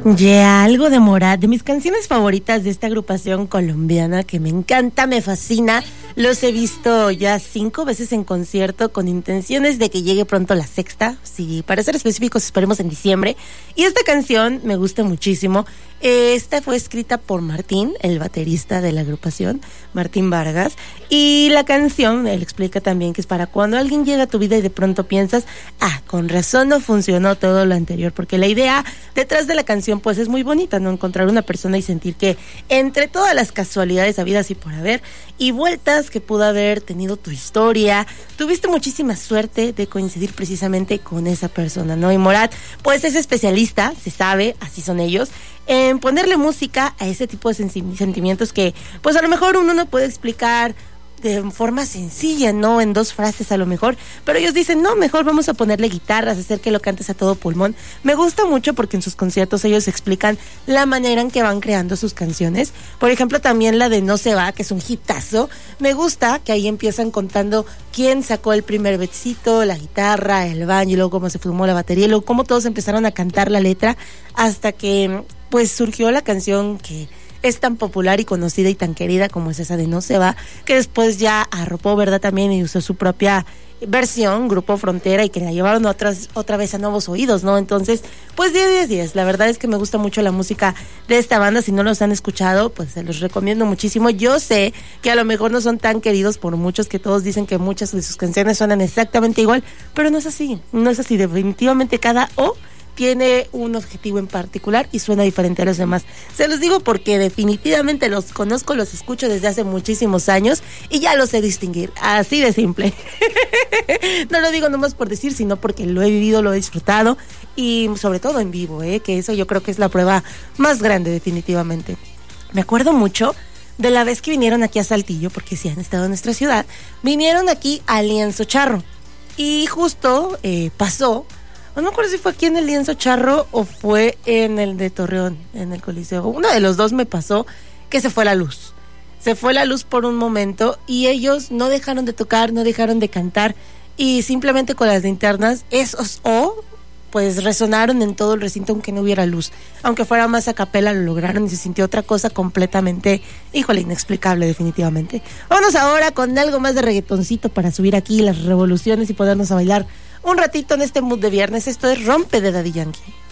Yeah, algo de Morat, de mis canciones favoritas de esta agrupación colombiana que me encanta, me fascina. Los he visto ya 5 veces en concierto con intenciones de que llegue pronto la sexta. Sí, para ser específicos, esperemos en diciembre. Y esta canción me gusta muchísimo. Esta fue escrita por Martín, el baterista de la agrupación, Martín Vargas. Y la canción, él explica también que es para cuando alguien llega a tu vida y de pronto piensas, con razón no funcionó todo lo anterior. Porque la idea detrás de la canción pues es muy bonita, ¿no? Encontrar una persona y sentir que entre todas las casualidades habidas y por haber y vueltas que pudo haber tenido tu historia, tuviste muchísima suerte de coincidir precisamente con esa persona, ¿no? Y Morat pues es especialista, se sabe, así son ellos, en ponerle música a ese tipo de sentimientos que pues a lo mejor uno no puede explicar de forma sencilla, ¿no? En 2 frases a lo mejor, pero ellos dicen, no, mejor vamos a ponerle guitarras, hacer que lo cantes a todo pulmón. Me gusta mucho porque en sus conciertos ellos explican la manera en que van creando sus canciones. Por ejemplo, también la de No se va, que es un hitazo. Me gusta que ahí empiezan contando quién sacó el primer beatcito, la guitarra, el baño, y luego cómo se formó la batería, y luego cómo todos empezaron a cantar la letra hasta que pues surgió la canción que es tan popular y conocida y tan querida como es esa de No se va, que después ya arropó, ¿verdad? También y usó su propia versión, Grupo Frontera, y que la llevaron otra vez a nuevos oídos, ¿no? Entonces, pues 10. La verdad es que me gusta mucho la música de esta banda. Si no los han escuchado, pues se los recomiendo muchísimo. Yo sé que a lo mejor no son tan queridos por muchos, que todos dicen que muchas de sus canciones suenan exactamente igual, pero no es así. Definitivamente cada tiene un objetivo en particular y suena diferente a los demás. Se los digo porque definitivamente los conozco, los escucho desde hace muchísimos años y ya los sé distinguir, así de simple. No lo digo nomás por decir, sino porque lo he vivido, lo he disfrutado y sobre todo en vivo, que eso yo creo que es la prueba más grande definitivamente. Me acuerdo mucho de la vez que vinieron aquí a Saltillo, porque sí han estado en nuestra ciudad, vinieron aquí a Lienzo Charro y justo pasó. No me acuerdo si fue aquí en el Lienzo Charro o fue en el de Torreón, en el Coliseo. Uno de los dos me pasó que se fue la luz. Se fue la luz por un momento y ellos no dejaron de tocar, no dejaron de cantar y simplemente con las linternas, esos pues resonaron en todo el recinto aunque no hubiera luz. Aunque fuera más a capela lo lograron y se sintió otra cosa completamente, inexplicable definitivamente. Vámonos ahora con algo más de reggaetoncito para subir aquí las revoluciones y podernos a bailar un ratito en este mood de viernes. Esto es Rompe de Daddy Yankee.